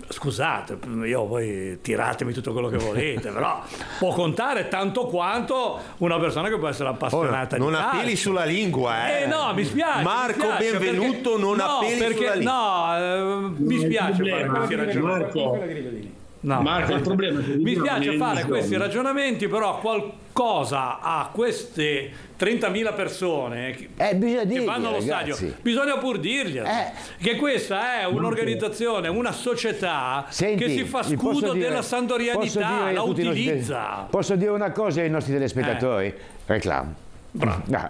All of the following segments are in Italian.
scusate, io voi tiratemi tutto quello che volete, però può contare tanto quanto una persona che può essere appassionata non di calcio. appelli sulla lingua, no, mi spiace. Marco Benvenuto, perché, non appelli sulla lingua. No, mi spiace fare questi ragionamenti. No. Marco, il problema è che mi spiace fare questi ragionamenti, però qualcosa a queste 30.000 persone che vanno allo stadio bisogna pur dirglielo, che questa è un'organizzazione, una società che si fa scudo della sandorianità, la utilizza. Posso dire una cosa ai nostri telespettatori? Reclamo. Bravo. No.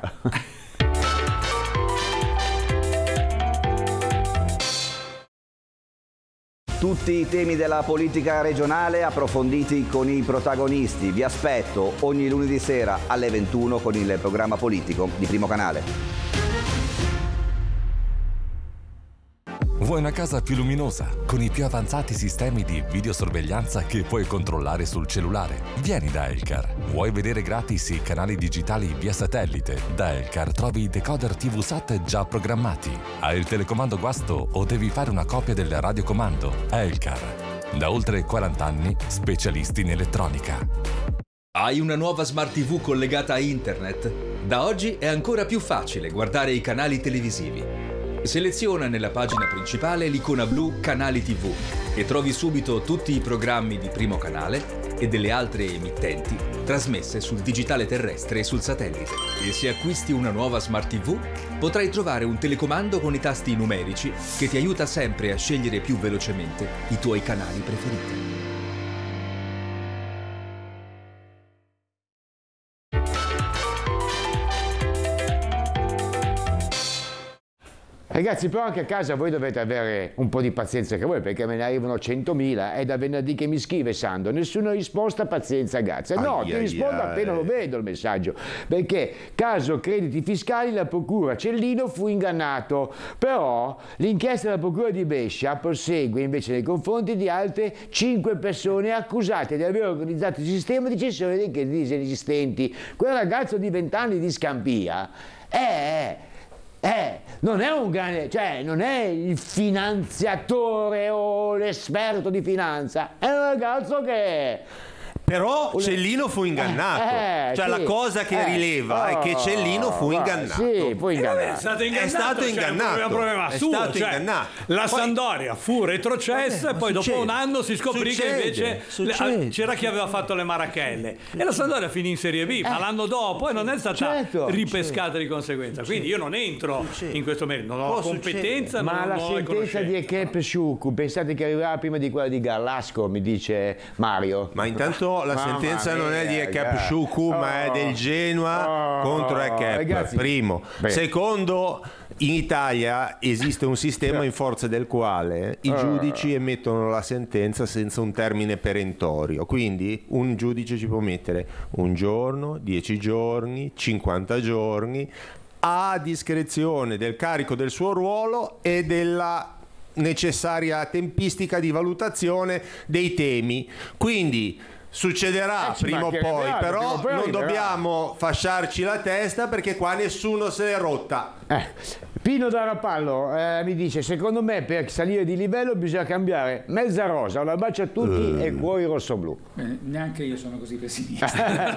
Tutti i temi della politica regionale approfonditi con i protagonisti. Vi aspetto ogni lunedì sera alle 21 con il programma politico di Primo Canale. Vuoi una casa più luminosa, con i più avanzati sistemi di videosorveglianza che puoi controllare sul cellulare? Vieni da Elcar. Vuoi vedere gratis i canali digitali via satellite? Da Elcar trovi i decoder TV SAT già programmati. Hai il telecomando guasto o devi fare una copia del radiocomando? Elcar. Da oltre 40 anni, specialisti in elettronica. Hai una nuova Smart TV collegata a internet? Da oggi è ancora più facile guardare i canali televisivi. Seleziona nella pagina principale l'icona blu Canali TV e trovi subito tutti i programmi di Primo Canale e delle altre emittenti trasmesse sul digitale terrestre e sul satellite. E se acquisti una nuova Smart TV, potrai trovare un telecomando con i tasti numerici che ti aiuta sempre a scegliere più velocemente i tuoi canali preferiti. Ragazzi, però anche a casa voi dovete avere un po' di pazienza anche voi, perché me ne arrivano 100.000, è da venerdì che mi scrive Sandro, nessuna risposta, pazienza, grazie. No, ti rispondo appena lo vedo il messaggio, perché caso crediti fiscali la procura Cellino fu ingannato, però l'inchiesta della procura di Brescia prosegue invece nei confronti di altre 5 persone accusate di aver organizzato il sistema di cessione dei crediti esistenti. Quel ragazzo di 20 anni di Scampia non è un grande, cioè non è il finanziatore o l'esperto di finanza, è un ragazzo che però Cellino fu ingannato, cioè la cosa che rileva è che Cellino fu ingannato. Sì, fu ingannato. È stato ingannato. La Sampdoria fu retrocessa e poi dopo un anno si scoprì che invece c'era chi aveva fatto le marachelle e la Sampdoria finì in Serie B, ma l'anno dopo e non è stata ripescata di conseguenza. Quindi io non entro in questo merito, non ho competenza, ma non la ho sentenza di Ekep Sciucu, pensate che arriverà prima di quella di Garlasco, mi dice Mario. Ma intanto la sentenza non è di Ekep Sciucu, ma è del Genoa contro Ekep. Primo. Secondo, in Italia esiste un sistema in forza del quale i giudici emettono la sentenza senza un termine perentorio. Quindi un giudice ci può mettere un giorno, 10 giorni, 50 giorni, a discrezione del carico del suo ruolo e della necessaria tempistica di valutazione dei temi. Quindi succederà prima o poi, però non dobbiamo fasciarci la testa perché qua nessuno se l'è rotta. Pino da Rapallo mi dice: secondo me per salire di livello bisogna cambiare mezza rosa, un abbraccio a tutti e cuori rosso-blu. Neanche io sono così pessimista.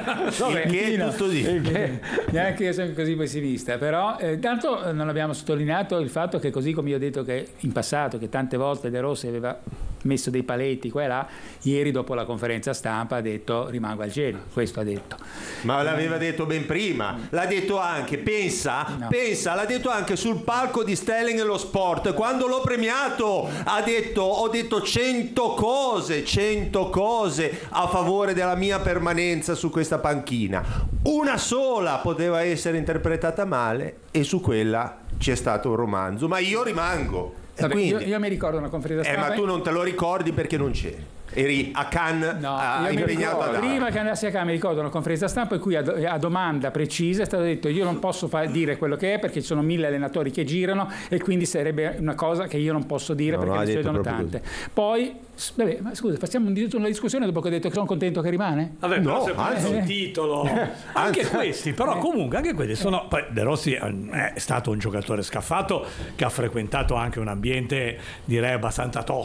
Neanche io sono così pessimista, però tanto non abbiamo sottolineato il fatto che, così come io ho detto che in passato che tante volte De Rossi aveva messo dei paletti qua e là, ieri dopo la conferenza stampa ha detto rimango al Genoa, questo ha detto. Ma l'aveva detto ben prima, l'ha detto anche, pensa, l'ha detto anche sul palco di Stelling nello Sport, quando l'ho premiato ho detto 100 cose a favore della mia permanenza su questa panchina, una sola poteva essere interpretata male e su quella c'è stato un romanzo, ma io rimango. Vabbè, quindi, io mi ricordo una conferenza stampa. Ma tu non te lo ricordi perché non c'eri. Eri a Cannes, impegnato a prima che andassi a Cannes mi ricordo una conferenza stampa in cui a domanda precisa è stato detto: io non posso dire quello che è perché ci sono 1000 allenatori che girano e quindi sarebbe una cosa che io non posso dire perché ne succedono tante. Poi ma scusa, facciamo una discussione dopo che ho detto che sono contento che rimane? Vabbè, però se preso il titolo anche questi, però comunque anche questi sono. Poi De Rossi è stato un giocatore scaffato che ha frequentato anche un ambiente direi abbastanza tossico.